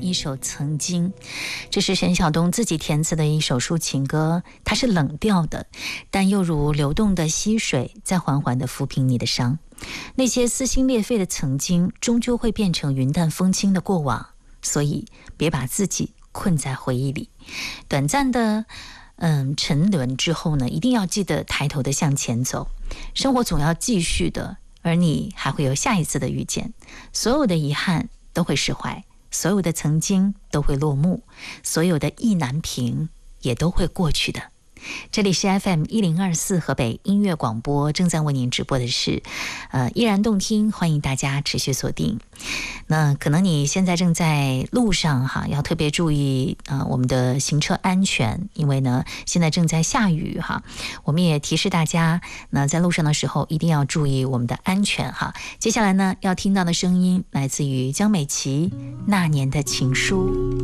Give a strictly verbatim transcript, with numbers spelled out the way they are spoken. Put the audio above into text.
一首《曾经》，这是沈晓东自己填词的一首抒情歌，它是冷调的，但又如流动的溪水，在缓缓地抚平你的伤。那些撕心裂肺的曾经，终究会变成云淡风轻的过往，所以别把自己困在回忆里。短暂的嗯，沉沦之后呢，一定要记得抬头的向前走，生活总要继续的，而你还会有下一次的遇见。所有的遗憾都会释怀，所有的曾经都会落幕，所有的意难平也都会过去的。这里是 F M 一零二四河北音乐广播，正在为您直播的是呃，依然动听，欢迎大家持续锁定。那可能你现在正在路上哈，要特别注意呃我们的行车安全，因为呢现在正在下雨哈，我们也提示大家，那在路上的时候一定要注意我们的安全哈。接下来呢要听到的声音来自于江美琪《那年的情书》。